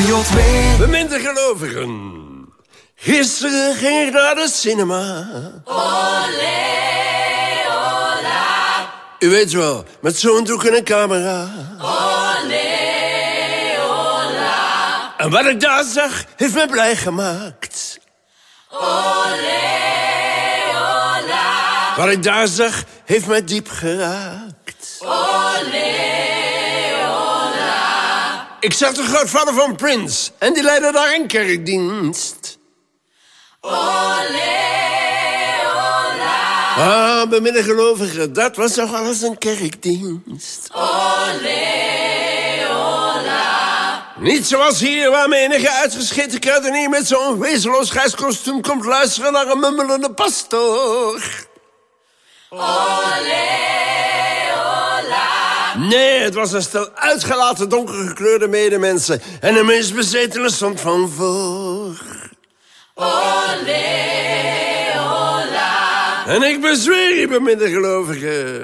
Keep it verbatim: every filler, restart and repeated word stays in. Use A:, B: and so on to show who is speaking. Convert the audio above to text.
A: Radio twee.
B: Beminde gelovigen. Gisteren ging ik naar de cinema.
C: Olé, ola.
B: U weet wel, met zo'n doek en een camera.
C: Olé, ola.
B: En wat ik daar zag, heeft me blij gemaakt.
C: Olé, ola.
B: Wat ik daar zag, heeft mij diep geraakt.
C: Olé, ola.
B: Ik zag de grootvader van Prince en die leidde daar een kerkdienst.
C: Olé, ola.
B: Ah, beminde gelovigen, dat was toch wel eens een kerkdienst.
C: Olé, ola.
B: Niet zoals hier, waar menige uitgescheten kruidenier met zo'n wezenloos grijs kostuum komt luisteren naar een mummelende pastoor.
C: Olé, ola.
B: Nee, het was een stel uitgelaten donkergekleurde medemensen en een meest bezetene stond van voor.
C: Olé, ola.
B: En ik bezweer je, beminde gelovigen.